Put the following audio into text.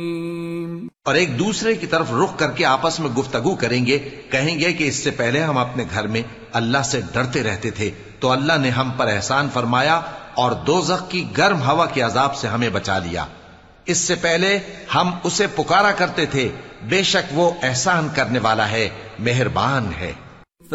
और एक दूसरे की तरफ रुख करके आपस में गुफ्तगू करेंगे, कहेंगे कि इससे पहले हम अपने घर में अल्लाह से डरते रहते थे, तो अल्लाह ने हम पर एहसान फरमाया और दोज़ख की गर्म हवा के अजाब से हमें बचा लिया। इससे पहले हम उसे पुकारा करते थे, बेशक वो एहसान करने वाला है, मेहरबान है।